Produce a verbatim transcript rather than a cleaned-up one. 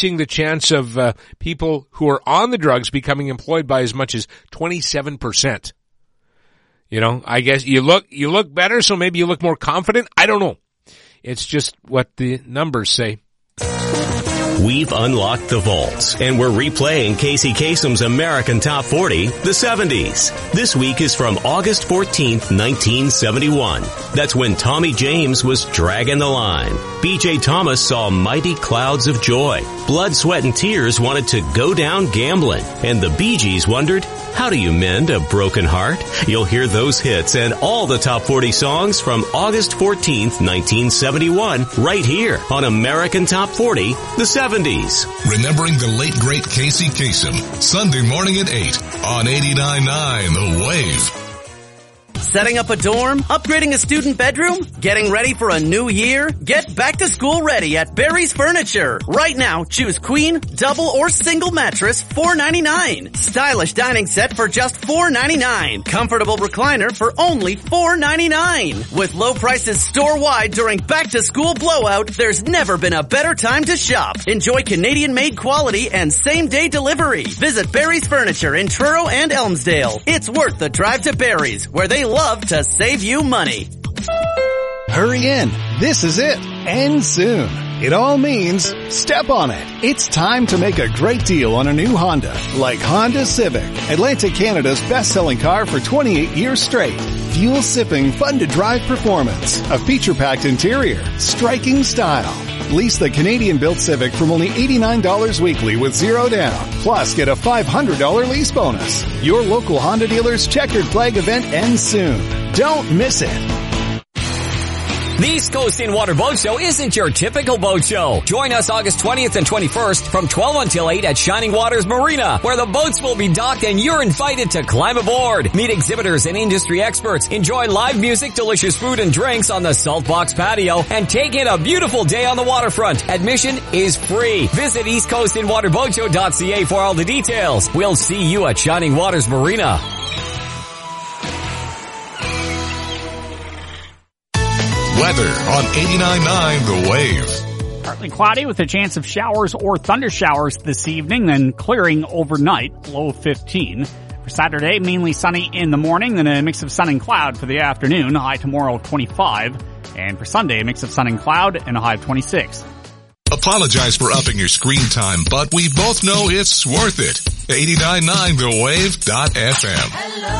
increasing the chance of uh, people who are on the drugs becoming employed by as much as twenty-seven percent. You know, I guess you look, you look better, so maybe you look more confident. I don't know. It's just what the numbers say. We've unlocked the vaults, and we're replaying Casey Kasem's American Top forty, the seventies. This week is from August fourteenth, nineteen seventy-one. That's when Tommy James was dragging the line. B J Thomas saw Mighty Clouds of Joy. Blood, Sweat, and Tears wanted to go down gambling. And the Bee Gees wondered, how do you mend a broken heart? You'll hear those hits and all the top forty songs from August fourteenth, nineteen seventy-one, right here on American Top forty, the seventies. Remembering the late, great Casey Kasem, Sunday morning at eight on eighty-nine point nine The Wave. Setting up a dorm? Upgrading a student bedroom? Getting ready for a new year? Get back to school ready at Barry's Furniture. Right now, choose queen, double, or single mattress, four ninety-nine. Stylish dining set for just four ninety-nine. Comfortable recliner for only four ninety-nine. With low prices store-wide during back-to-school blowout, there's never been a better time to shop. Enjoy Canadian-made quality and same-day delivery. Visit Barry's Furniture in Truro and Elmsdale. It's worth the drive to Barry's, where they love to save you money. Hurry in. This is it. And soon. It all means step on it. It's time to make a great deal on a new Honda, like Honda Civic, Atlantic Canada's best-selling car for twenty-eight years straight. Fuel-sipping, fun-to-drive performance, a feature-packed interior, striking style. Lease the Canadian-built Civic from only eighty-nine dollars weekly with zero down. Plus, get a five hundred dollars lease bonus. Your local Honda dealer's Checkered Flag event ends soon. Don't miss it. The East Coast In Water Boat Show isn't your typical boat show. Join us August twentieth and twenty-first from twelve until eight at Shining Waters Marina, where the boats will be docked and you're invited to climb aboard. Meet exhibitors and industry experts. Enjoy live music, delicious food and drinks on the Saltbox patio, and take in a beautiful day on the waterfront. Admission is free. Visit east coast in water boat show dot c a for all the details. We'll see you at Shining Waters Marina. Weather on eighty-nine point nine The Wave. Partly cloudy with a chance of showers or thunder showers this evening, then clearing overnight, low fifteen. For Saturday, mainly sunny in the morning, then a mix of sun and cloud for the afternoon, high tomorrow twenty-five. And for Sunday, a mix of sun and cloud and a high of twenty-six. Apologize for upping your screen time, but we both know it's worth it. eighty-nine point nine the wave dot f m.